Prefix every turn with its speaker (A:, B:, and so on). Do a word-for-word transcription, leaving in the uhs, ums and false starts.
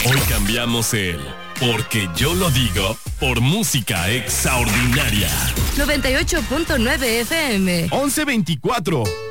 A: Hoy cambiamos el porque yo lo digo por música extraordinaria.
B: noventa y ocho punto nueve F M.
A: once veinticuatro.